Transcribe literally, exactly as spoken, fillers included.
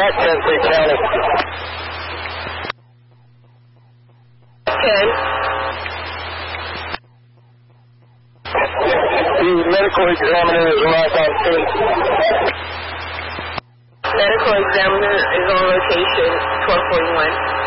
at Kensington County. ten. The medical examiner is arrived on scene. Medical examiner is on location, twelve forty-one.